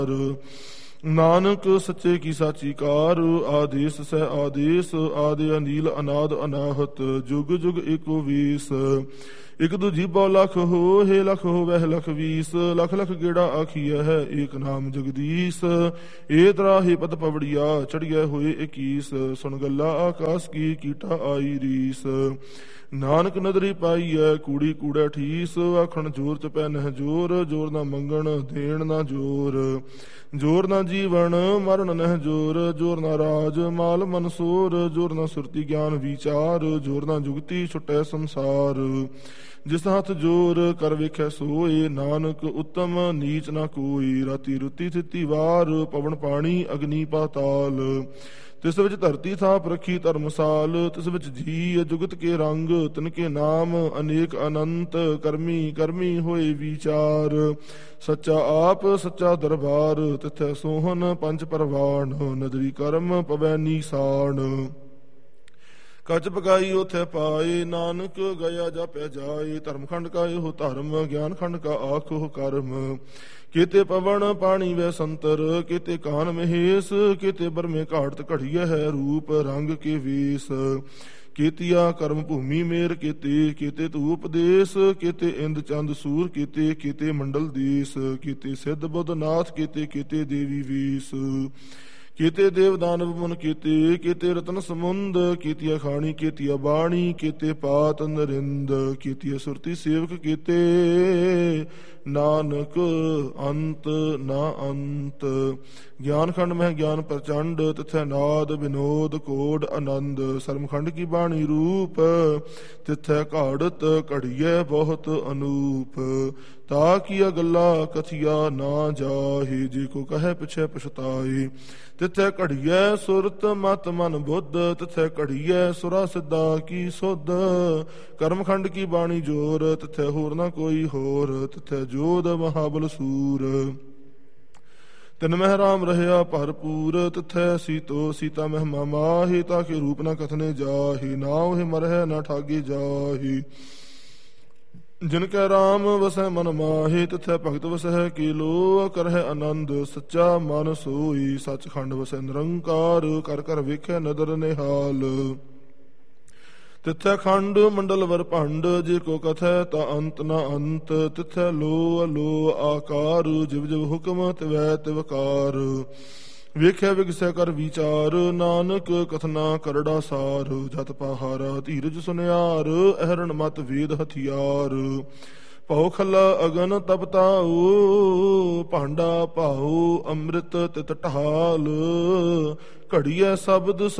ਨਾਨਕ ਸੱਚੇ ਕੀ ਸਾਚੀ ਕਾਰ, ਆਦੇਸ ਸਹਿ ਆਦੇਸ, ਆਦਿ ਅਨੀਲ ਅਨਾਦ ਅਨਾਹਤ, ਜੁਗ ਜੁਗ ਏਕੋ ਵੀਸ। ਇਕ ਦੂਜੀ ਬਉ ਲਖ ਹੋਏ, ਲਖ ਹੋਵੈ ਲਖ ਵੀਸ, ਲਖ ਲਖ ਗੇੜਾ ਆਖੀਐ ਹੈ, ਏਕ ਨਾਮ ਜਗਦੀਸ਼। ਏ ਤਰਾਹੇ ਪਦ ਪਵੜੀਆ, ਚੜੀਐ ਹੋਏ 21। ਸੁਣ ਗੱਲਾ ਆਕਾਸ ਕੀ, ਕੀਟਾ ਆਈ ਰੀਸ। ਨਾਨਕ ਨਦਰੀ ਪਾਈਐ, ਕੂੜੀ ਕੂੜੈ ਠੀਸ। ਆਖਣ ਜੋਰ ਚ ਪੈ ਨਹਿ ਜੋਰ, ਜੋਰ ਨਾ ਮੰਗਣ ਦੇਣ ਨਾ ਜੋਰ। ਜੋਰ ਨਾ ਜੀਵਨ ਮਰਨ ਨਹਿ ਜੋਰ, ਜੋਰ ਨਾ ਰਾਜ ਮਾਲ ਮਨਸੂਰ। ਜੋਰ ਨਾ ਸੁਰਤੀ ਗਿਆਨ ਵਿਚਾਰ, ਜੋਰ ਨਾ ਜੁਗਤੀ ਛੁਟੈ ਸੰਸਾਰ। ਜਿਸ ਹੱਥ ਜੋਰ ਕਰ ਵੇਖੈ ਸੋਏ, ਨਾਨਕ ਉਤਮ ਨੀਚ ਨਾ ਕੋਈ। ਰਾਤੀ ਰੁੱਤੀ ਥਿੱਤੀ ਵਾਰ, ਪਵਨ ਪਾਣੀ ਅਗਨੀ ਪਾਤਾਲ। ਤਿਸ ਵਿੱਚ ਧਰਤੀ ਥਾਪ ਰੱਖੀ ਧਰਮਸਾਲ, ਤਿਸ ਵਿੱਚ ਜੀ ਜੁਗਤ ਕੇ ਰੰਗ। ਤਿਨਕੇ ਨਾਮ ਅਨੇਕ ਅਨੰਤ, ਕਰਮੀ ਕਰਮੀ ਹੋਏ ਵਿਚਾਰ। ਸੱਚਾ ਆਪ ਸੱਚਾ ਦਰਬਾਰ, ਤਿਥੈ ਸੋਹਨ ਪੰਜ ਪਰਵਾਨ। ਨਦਰੀ ਕਰਮ ਪਵੈ ਨੀਸਾਨ, ਕੱਚ ਪਕਾਈ ਉਥੇ ਪਾਏ। ਨਾਨਕ ਗਿਆ ਜਾਪੈ ਜਾਏ, ਧਰਮਖੰਡ ਕਾ ਇਹੋ ਧਰਮ। ਗਿਆਨ ਖੰਡ ਕਾ ਆਖੋ ਕਰਮ। ਕੀਤੇ ਪਵਨ ਪਾਣੀ ਵੈ ਸੰਤਰ, ਕੀਤੇ ਕਾਨ ਮਹੇਸ਼। ਕੀਤੇ ਬਰਮੇ ਘਾੜਤ ਘੜੀਐ ਹੈ, ਰੂਪ ਰੰਗ ਕੇ ਵੇਸ। ਕੀਤੀਆ ਕਰਮ ਭੂਮੀ ਮੇਰ ਕੀਤੇ, ਕੀਤੇ ਧੂਪ ਦੇਸ। ਕੀਤੇ ਇੰਦ ਚੰਦ ਸੂਰ ਕੀਤੇ, ਕੀਤੇ ਮੰਡਲ ਦੇਸ। ਕੀਤੇ ਸਿੱਧ ਬੁੱਧ ਨਾਥ ਕੀਤੇ, ਕੀਤੇ ਦੇਵੀ ਵੇਸ। ਕੀਤੇ ਦੇਵ ਦਾਨਵ ਮੁਨ ਕੀਤੇ, ਕੀਤੇ ਰਤਨ ਸਮੁੰਦ। ਕੀਤੀਆ ਖਾਣੀ ਕੀਤੀਆ ਬਾਣੀ, ਕੀਤੇ ਪਾਤ ਨਰਿੰਦ। ਕੀਤੀਆ ਸੁਰਤੀ ਸੇਵਕ ਕੀਤੇ, ਨਾਨਕ ਅੰਤ ਨਾ ਅੰਤ। ਗਿਆਨ ਖੰਡ ਮਹਿ ਗਿਆਨ ਪ੍ਰਚੰਡ, ਤਿਥੈ ਨਾਦ ਵਿਨੋਦ ਕੋਡ ਆਨੰਦ। ਸਰਮਖੰਡ ਕੀ ਬਾਣੀ ਰੂਪ, ਤਿਥੈ ਘਾੜਤ ਘੜੀਐ ਬਹੁਤ ਅਨੂਪ। ਤਾ ਕੀਆ ਗੱਲਾ ਕਥੀਆ ਨਾ ਜਾਹੇ, ਜੇ ਕੋ ਕਹੈ ਪਿਛੈ ਪਛਤਾਏ। ਤਿਥੈ ਘੜੀਐ ਸੁਰਤ ਮਤ ਮਨ ਬੁੱਧ, ਤਿਥੈ ਘੜੀਐ ਸੁਰਾ ਸਿੱਧਾ ਕੀ ਸੁਧ। ਕਰਮਖੰਡ ਕੀ ਬਾਣੀ ਜੋਰ, ਤਿਥੈ ਹੋਰ ਨਾ ਕੋਈ ਹੋਰ। ਤਿਥੈ ਜੋਧ ਮਹਾਬਲ ਸੂਰ, ਤਿਨ ਮਹਿ ਰਾਮ ਰਹਿਆ ਭਰਪੂਰ। ਤਿਥੈ ਸੀਤੋ ਸੀਤਾ ਮਹਿਮਾ ਮਾਹੀ, ਤਾਕੇ ਰੂਪ ਨਾ ਕਥਨੇ ਜਾਹੀ। ਨਾਉ ਮਰਹਿ ਨਾ ਠਾਗੇ ਜਾਹੀ, ਜਿਨ ਕੈ ਰਾਮ ਵਸੈ ਮਨ ਮਾਹੀ। ਤਿਥੈ ਭਗਤ ਵਸੈ ਕੀਲੋ, ਕਰਹਿ ਆਨੰਦ ਸੱਚਾ ਮਨ ਸੋਈ। ਸੱਚਖੰਡ ਵਸੈ ਨਿਰੰਕਾਰ, ਕਰ ਕਰ ਵੇਖੈ ਨਦਰ ਨਿਹਾਲ। ਤਿਥੈ ਖੰਡ ਮੰਡਲ ਵਰ ਭੰਡ, ਜੇ ਕੋ ਕਥੈ ਤਾ ਅੰਤ ਨਾ ਅੰਤ। ਤਿਥੈ ਲੋ ਅਲੋ ਆਕਾਰ, ਜਿਵ ਜਿਵ ਹੁਕਮ ਤਿਵੈ ਤਿਵਕਾਰ। ਵੇਖਿਆ ਵਿਗਸੈ ਕਰ ਵਿਚਾਰ, ਨਾਨਕ ਕਥਨਾ ਕਰੜਾ ਸਾਰ। ਜਤ ਪਹਾਰਾ ਧੀਰਜ ਸੁਨਿਆਰ, ਅਹਰਣ ਮਤ ਵੇਦ ਹਥਿਆਰ। ਭਉ ਖੱਲਾ ਅਗਨ ਤਪਤਾਉ, ਭਾਂਡਾ ਭਾਉ ਅੰਮ੍ਰਿਤ ਤਿਤ ਢਾਲ। ਘੜੀਐ ਸ਼ਬਦ